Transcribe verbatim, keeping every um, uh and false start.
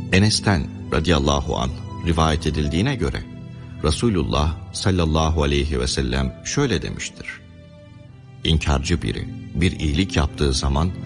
Enes'ten radıyallahu anh rivayet edildiğine göre Resulullah sallallahu aleyhi ve sellem şöyle demiştir: İnkarcı biri bir iyilik yaptığı zaman